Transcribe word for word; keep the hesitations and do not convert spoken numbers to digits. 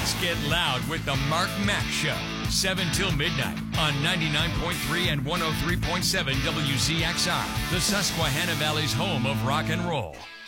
Let's get loud with the Mark Mack Show. seven till midnight on ninety-nine point three and one oh three point seven W Z X R, the Susquehanna Valley's home of rock and roll.